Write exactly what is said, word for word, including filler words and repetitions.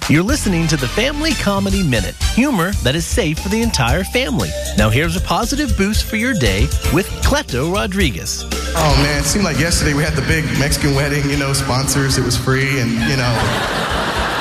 You're listening to the Family Comedy Minute, humor that is safe for the entire family. Now here's a positive boost for your day with Cleto Rodriguez. Oh man, it seemed like yesterday we had the big Mexican wedding, you know, sponsors, it was free, and you know,